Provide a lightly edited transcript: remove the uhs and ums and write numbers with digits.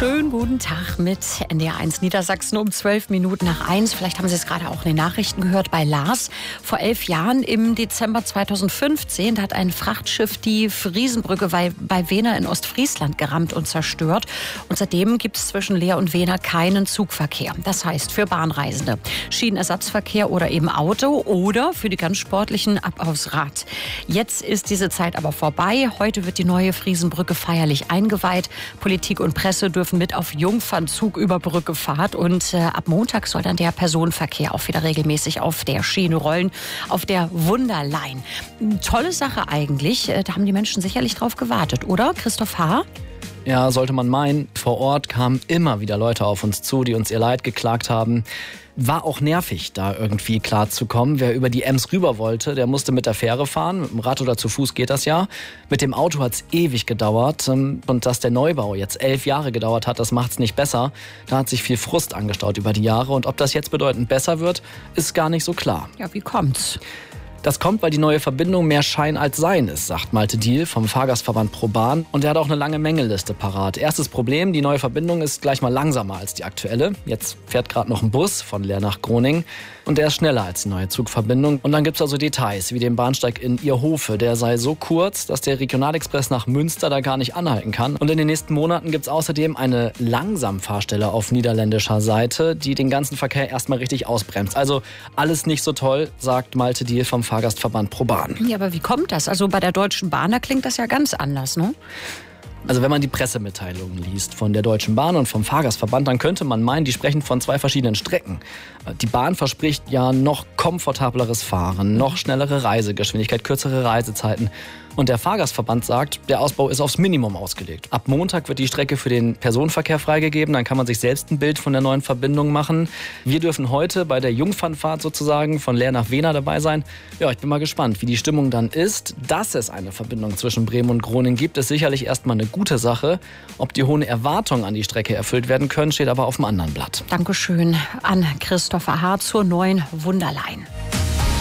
Schönen guten Tag mit NDR1 Niedersachsen um 12:12. Vielleicht haben Sie es gerade auch in den Nachrichten gehört bei Lars. Vor 11 Jahren, im Dezember 2015, hat ein Frachtschiff die Friesenbrücke bei Wehner in Ostfriesland gerammt und zerstört. Und seitdem gibt es zwischen Leer und Wehner keinen Zugverkehr. Das heißt für Bahnreisende Schienenersatzverkehr oder eben Auto oder für die ganz Sportlichen ab aufs Rad. Jetzt ist diese Zeit aber vorbei. Heute wird die neue Friesenbrücke feierlich eingeweiht. Politik und Presse dürfen mit auf Jungfernzug über Brücke Fahrt und ab Montag soll dann der Personenverkehr auch wieder regelmäßig auf der Schiene rollen, auf der Wunderline. Tolle Sache eigentlich, da haben die Menschen sicherlich drauf gewartet, oder Christoph Haar? Ja, sollte man meinen. Vor Ort kamen immer wieder Leute auf uns zu, die uns ihr Leid geklagt haben. War auch nervig, da irgendwie klar zu kommen. Wer über die Ems rüber wollte, der musste mit der Fähre fahren. Mit dem Rad oder zu Fuß geht das ja. Mit dem Auto hat es ewig gedauert. Und dass der Neubau jetzt 11 Jahre gedauert hat, das macht es nicht besser. Da hat sich viel Frust angestaut über die Jahre. Und ob das jetzt bedeutend besser wird, ist gar nicht so klar. Ja, wie kommt's? Das kommt, weil die neue Verbindung mehr Schein als Sein ist, sagt Malte Diehl vom Fahrgastverband ProBahn. Und er hat auch eine lange Mängelliste parat. Erstes Problem, die neue Verbindung ist gleich mal langsamer als die aktuelle. Jetzt fährt gerade noch ein Bus von Leer nach Groningen. Und der ist schneller als die neue Zugverbindung. Und dann gibt es also Details, wie den Bahnsteig in Ierhofe. Der sei so kurz, dass der Regionalexpress nach Münster da gar nicht anhalten kann. Und in den nächsten Monaten gibt es außerdem eine Langsamfahrstelle auf niederländischer Seite, die den ganzen Verkehr erstmal richtig ausbremst. Also alles nicht so toll, sagt Malte Diehl vom Fahrgastverband ProBahn. Ja, aber wie kommt das? Also bei der Deutschen Bahn, da klingt das ja ganz anders, ne? Also wenn man die Pressemitteilungen liest von der Deutschen Bahn und vom Fahrgastverband, dann könnte man meinen, die sprechen von zwei verschiedenen Strecken. Die Bahn verspricht ja noch komfortableres Fahren, noch schnellere Reisegeschwindigkeit, kürzere Reisezeiten. Und der Fahrgastverband sagt, der Ausbau ist aufs Minimum ausgelegt. Ab Montag wird die Strecke für den Personenverkehr freigegeben, dann kann man sich selbst ein Bild von der neuen Verbindung machen. Wir dürfen heute bei der Jungfernfahrt sozusagen von Leer nach Wehner dabei sein. Ja, ich bin mal gespannt, wie die Stimmung dann ist. Dass es eine Verbindung zwischen Bremen und Groningen gibt, ist sicherlich erstmal eine gute Sache. Ob die hohen Erwartungen an die Strecke erfüllt werden können, steht aber auf dem anderen Blatt. Dankeschön an Christopher Haar zur neuen Wunderline.